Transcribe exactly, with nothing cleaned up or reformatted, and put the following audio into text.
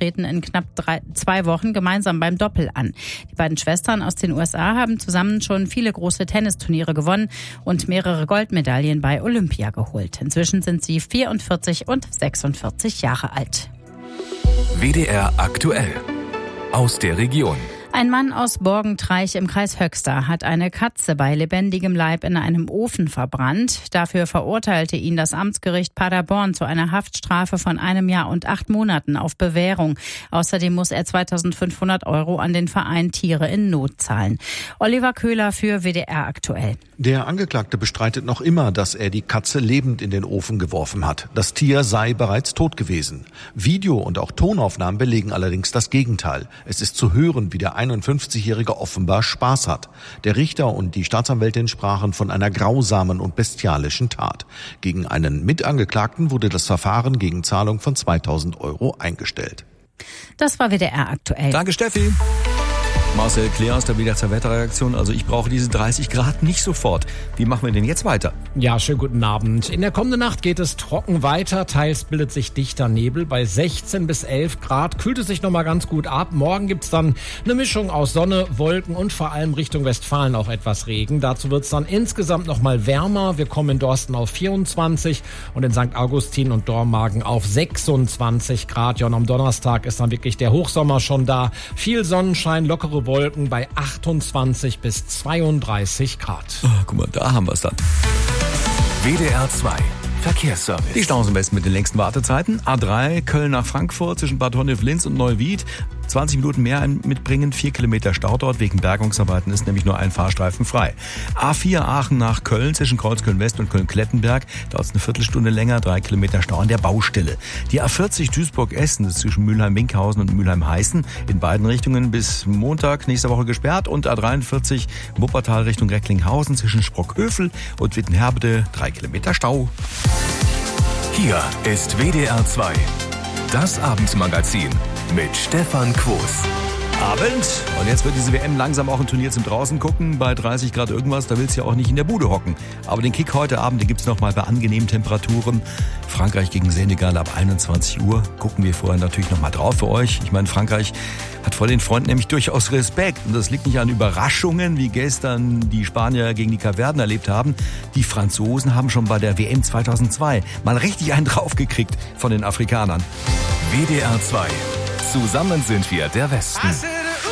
treten in knapp drei, zwei Wochen gemeinsam beim Doppel an. Die beiden Schwestern aus den U S A haben zusammen schon viele große Tennisturniere gewonnen und mehrere Goldmedaillen bei Olympia geholt. Inzwischen sind sie vierundvierzig und sechsundvierzig Jahre alt. W D R aktuell aus der Region. Ein Mann aus Borgentreich im Kreis Höxter hat eine Katze bei lebendigem Leib in einem Ofen verbrannt. Dafür verurteilte ihn das Amtsgericht Paderborn zu einer Haftstrafe von einem Jahr und acht Monaten auf Bewährung. Außerdem muss er zweitausendfünfhundert Euro an den Verein Tiere in Not zahlen. Oliver Köhler für W D R aktuell. Der Angeklagte bestreitet noch immer, dass er die Katze lebend in den Ofen geworfen hat. Das Tier sei bereits tot gewesen. Video- und auch Tonaufnahmen belegen allerdings das Gegenteil. Es ist zu hören, wie der einundfünfzigjährige offenbar Spaß hat. Der Richter und die Staatsanwältin sprachen von einer grausamen und bestialischen Tat. Gegen einen Mitangeklagten wurde das Verfahren gegen Zahlung von zweitausend Euro eingestellt. Das war W D R aktuell. Danke, Steffi. Marcel Kleer aus der W D R zur Wetterreaktion. Also ich brauche diese dreißig Grad nicht sofort. Wie machen wir denn jetzt weiter? Ja, schönen guten Abend. In der kommenden Nacht geht es trocken weiter. Teils bildet sich dichter Nebel. Bei sechzehn bis elf Grad kühlt es sich nochmal ganz gut ab. Morgen gibt's dann eine Mischung aus Sonne, Wolken und vor allem Richtung Westfalen auch etwas Regen. Dazu wird's dann insgesamt nochmal wärmer. Wir kommen in Dorsten auf vierundzwanzig und in Sankt Augustin und Dormagen auf sechsundzwanzig Grad. Ja, und am Donnerstag ist dann wirklich der Hochsommer schon da. Viel Sonnenschein, lockere Wolken bei achtundzwanzig bis zweiunddreißig Grad. Oh, guck mal, da haben wir es dann. W D R zwei Verkehrsservice. Die Staus am besten mit den längsten Wartezeiten. A drei Köln nach Frankfurt zwischen Bad Honnef-Linz und Neuwied. zwanzig Minuten mehr mitbringen, vier Kilometer Stau dort. Wegen Bergungsarbeiten ist nämlich nur ein Fahrstreifen frei. A vier Aachen nach Köln zwischen Kreuzköln-West und Köln-Klettenberg. Dauert es eine Viertelstunde länger, drei Kilometer Stau an der Baustelle. Die A vierzig Duisburg-Essen ist zwischen Mülheim-Winkhausen und Mülheim-Heißen in beiden Richtungen bis Montag nächste Woche gesperrt. Und A dreiundvierzig Wuppertal Richtung Recklinghausen zwischen Sprockhövel und Wittenherbede, drei Kilometer Stau. Hier ist W D R zwei, das Abendmagazin mit Stefan Quos. Abend. Und jetzt wird diese W M langsam auch ein Turnier zum draußen gucken. Bei dreißig Grad irgendwas, da willst du ja auch nicht in der Bude hocken. Aber den Kick heute Abend, den gibt's noch mal bei angenehmen Temperaturen. Frankreich gegen Senegal ab einundzwanzig Uhr. Gucken wir vorher natürlich noch mal drauf für euch. Ich meine, Frankreich hat vor den Freunden nämlich durchaus Respekt. Und das liegt nicht an Überraschungen, wie gestern die Spanier gegen die Kapverden erlebt haben. Die Franzosen haben schon bei der W M zweitausendzwei mal richtig einen draufgekriegt von den Afrikanern. W D R zwei. Zusammen sind wir der Westen.